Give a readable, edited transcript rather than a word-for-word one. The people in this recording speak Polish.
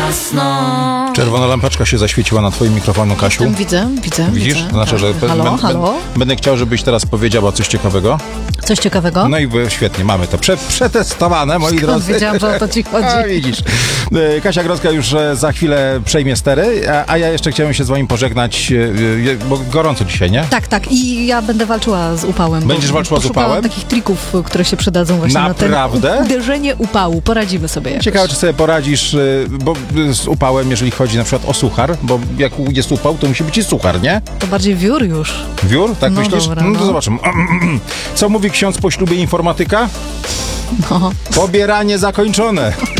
jasno. Czerwona lampeczka się zaświeciła na twoim mikrofonu, Kasiu. Widzę. Widzisz? Widzę. Znaczy, że Halo? będę chciał, żebyś teraz powiedziała coś ciekawego. Coś ciekawego? No i świetnie, mamy to przetestowane, moi drodzy. Wiedziałam, że o to ci chodzi. A, widzisz. Kasia Grodzka już za chwilę przejmie stery, a ja jeszcze chciałem się z wami pożegnać, bo gorąco dzisiaj, nie? Tak. I ja będę walczyła z upałem. Będziesz walczyła z upałem? Takich trików, które się przydadzą właśnie Naprawdę? na ten uderzenie upału. Poradzimy sobie jakoś. Ciekawe, czy sobie poradzisz, bo z upałem, jeżeli chodzi na przykład o suchar, bo jak jest upał, to musi być i suchar, nie? To bardziej wiór już. Wiór? Tak No myślisz? dobra, No to no. zobaczymy. Co mówi ksiądz po ślubie informatyka? No. Pobieranie zakończone.